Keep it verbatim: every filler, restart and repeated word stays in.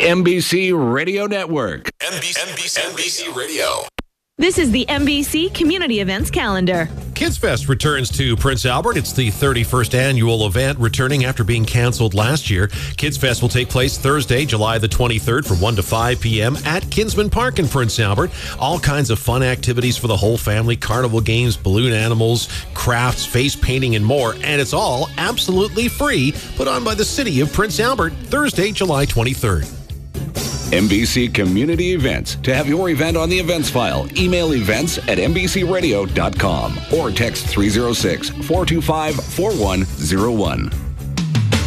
N B C Radio Network. N B C, N B C, N B C Radio. This is the N B C Community Events Calendar. Kids Fest returns to Prince Albert. It's the thirty-first annual event, returning after being canceled last year. Kids Fest will take place Thursday, July the twenty-third from one to five p.m. at Kinsman Park in Prince Albert. All kinds of fun activities for the whole family, carnival games, balloon animals, crafts, face painting, and more. And it's all absolutely free, put on by the city of Prince Albert, Thursday, July twenty-third. N B C Community Events. To have your event on the events file, email events at n b c radio dot com or text three oh six, four two five, four one oh one.